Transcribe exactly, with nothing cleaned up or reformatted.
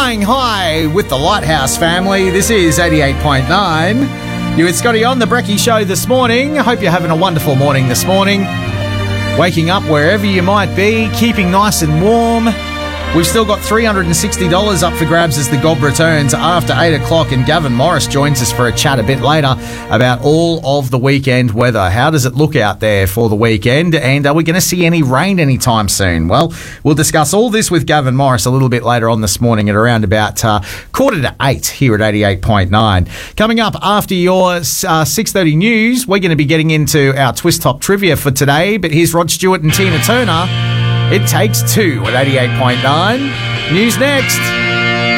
Flying high with the Lighthouse family. This is eighty-eight point nine. You with Scotty on the Brekkie Show this morning. I hope you're having a wonderful morning this morning. Waking up wherever you might be, keeping nice and warm. We've still got three hundred sixty dollars up for grabs as the Gob returns after eight o'clock, and Gavin Morris joins us for a chat a bit later about all of the weekend weather. How does it look out there for the weekend, and are we going to see any rain anytime soon? Well, we'll discuss all this with Gavin Morris a little bit later on this morning at around about uh, quarter to eight here at eighty-eight point nine. Coming up after your uh, six thirty news, we're going to be getting into our Twist Top trivia for today, but here's Rod Stewart and Tina Turner. It Takes Two at eighty-eight point nine. News next.